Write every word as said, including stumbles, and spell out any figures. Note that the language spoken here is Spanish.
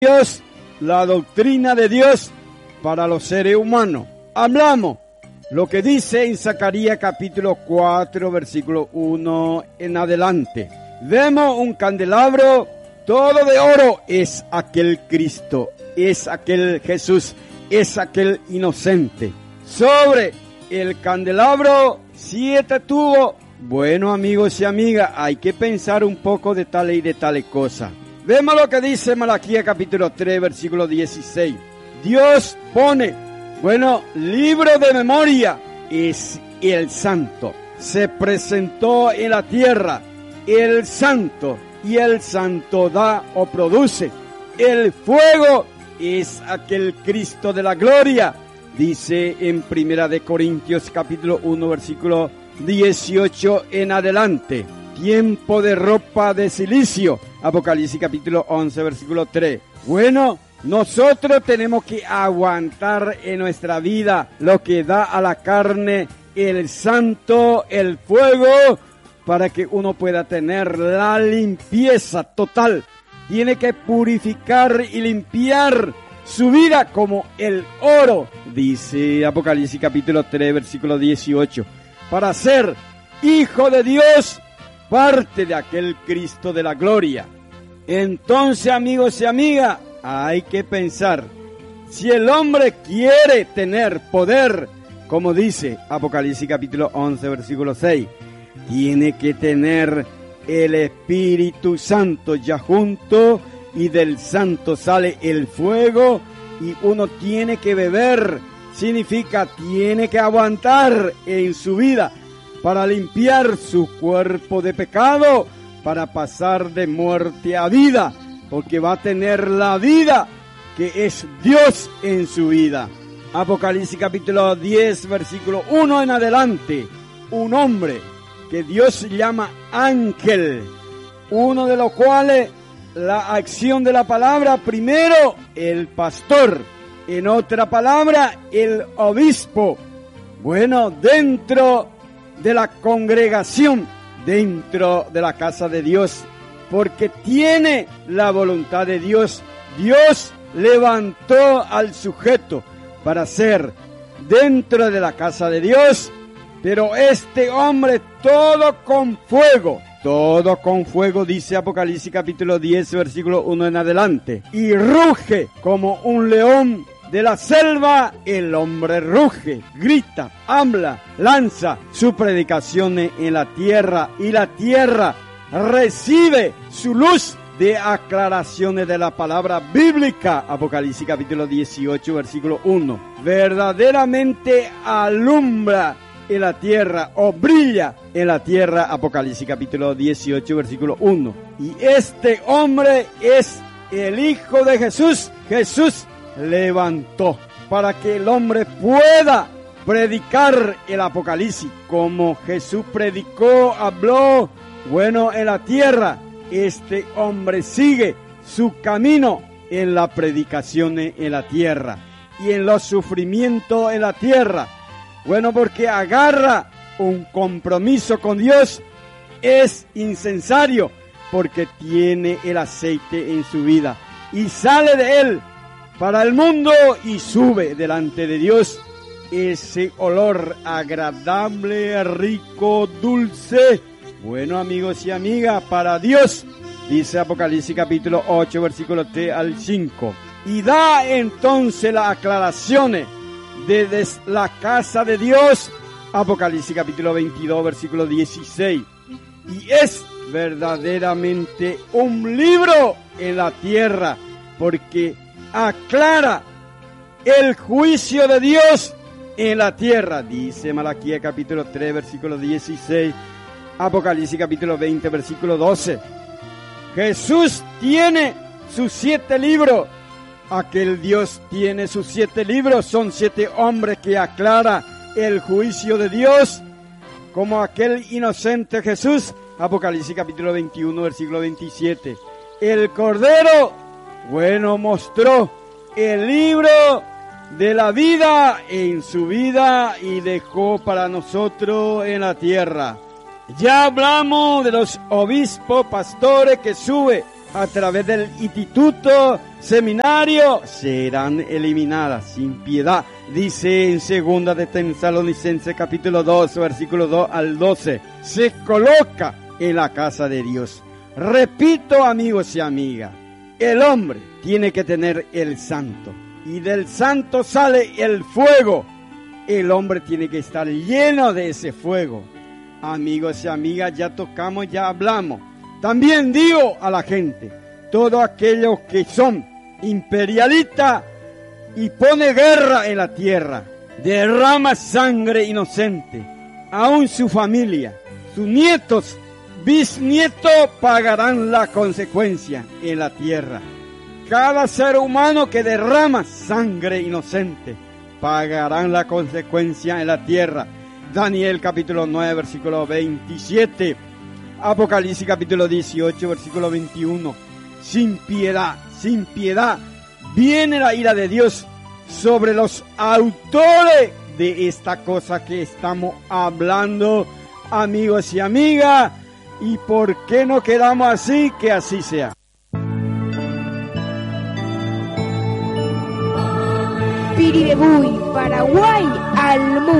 Dios, la doctrina de Dios para los seres humanos. Hablamos lo que dice en Zacarías capítulo cuatro, versículo uno en adelante. Vemos un candelabro todo de oro, es aquel Cristo, es aquel Jesús, es aquel inocente. Sobre el candelabro, siete tubos. Bueno, amigos y amigas, hay que pensar un poco de tales y de tales cosas. Vemos lo que dice Malaquías capítulo tres, versículo dieciséis. Dios pone, bueno, libro de memoria es el santo. Se presentó en la tierra el santo, y el santo da o produce. El fuego es aquel Cristo de la gloria. Dice en Primera de Corintios capítulo uno, versículo dieciocho en adelante. Tiempo de ropa de silicio. Apocalipsis capítulo once, versículo tres. Bueno, nosotros tenemos que aguantar en nuestra vida lo que da a la carne el santo, el fuego, para que uno pueda tener la limpieza total. Tiene que purificar y limpiar su vida como el oro, dice Apocalipsis capítulo tres, versículo dieciocho, para ser hijo de Dios, parte de aquel Cristo de la gloria. Entonces, amigos y amigas, hay que pensar, si el hombre quiere tener poder, como dice Apocalipsis capítulo once, versículo seis, tiene que tener el Espíritu Santo ya junto, y del santo sale el fuego, y uno tiene que beber, significa tiene que aguantar en su vida para limpiar su cuerpo de pecado, para pasar de muerte a vida, porque va a tener la vida que es Dios en su vida. Apocalipsis capítulo diez, versículo uno en adelante, un hombre que Dios llama ángel, uno de los cuales la acción de la palabra, primero el pastor, en otra palabra el obispo. Bueno, dentro de la congregación, dentro de la casa de Dios, porque tiene la voluntad de Dios. Dios levantó al sujeto para ser dentro de la casa de Dios, pero este hombre todo con fuego, todo con fuego, dice Apocalipsis capítulo diez, versículo uno en adelante, y ruge como un león de la selva. El hombre ruge, grita, habla, lanza su predicación en la tierra, y la tierra recibe su luz de aclaraciones de la palabra bíblica. Apocalipsis capítulo dieciocho, versículo uno. Verdaderamente alumbra en la tierra, o brilla en la tierra. Apocalipsis capítulo dieciocho, versículo uno. Y este hombre es el Hijo de Jesús. Jesús levantó para que el hombre pueda predicar el Apocalipsis como Jesús predicó, habló. Bueno, en la tierra, este hombre sigue su camino en la predicación en la tierra y en los sufrimientos en la tierra. Bueno, porque agarra un compromiso con Dios, es incensario, porque tiene el aceite en su vida y sale de él para el mundo y sube delante de Dios ese olor agradable, rico, dulce. Bueno, amigos y amigas, para Dios, dice Apocalipsis capítulo ocho, versículo tres al cinco. Y da entonces las aclaraciones de la casa de Dios, Apocalipsis capítulo veintidós, versículo dieciséis. Y es verdaderamente un libro en la tierra, porque aclara el juicio de Dios en la tierra, dice Malaquías capítulo tres, versículo dieciséis, Apocalipsis capítulo veinte, versículo doce. Jesús tiene sus siete libros. Aquel Dios tiene sus siete libros. Son siete hombres que aclara el juicio de Dios, como aquel inocente Jesús. Apocalipsis capítulo veintiuno, versículo veintisiete. El Cordero, bueno, mostró el libro de la vida en su vida y dejó para nosotros en la tierra. Ya hablamos de los obispos, pastores que suben a través del instituto, seminario, serán eliminadas sin piedad. Dice en segunda de Tesalonicenses capítulo dos, versículo dos al doce, se coloca en la casa de Dios. Repito, amigos y amigas, el hombre tiene que tener el santo, y del santo sale el fuego. El hombre tiene que estar lleno de ese fuego. Amigos y amigas, ya tocamos, ya hablamos. También digo a la gente, todos aquellos que son imperialistas y pone guerra en la tierra, derrama sangre inocente, aún su familia, sus nietos, bisnietos pagarán la consecuencia en la tierra. Cada ser humano que derrama sangre inocente pagarán la consecuencia en la tierra. Daniel capítulo nueve, versículo veintisiete. Apocalipsis capítulo dieciocho, versículo veintiuno. Sin piedad, sin piedad, viene la ira de Dios sobre los autores de esta cosa que estamos hablando, amigos y amigas. ¿Y por qué no quedamos así? Que así sea. Piribebuy, Paraguay al mundo.